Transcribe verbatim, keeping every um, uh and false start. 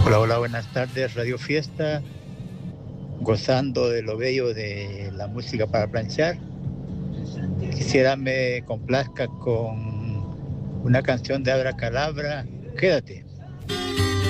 Hola, hola, buenas tardes, Radio Fiesta, gozando de lo bello de la música para planchar. Quisiera me complazca con una canción de Abracadabra, Quédate.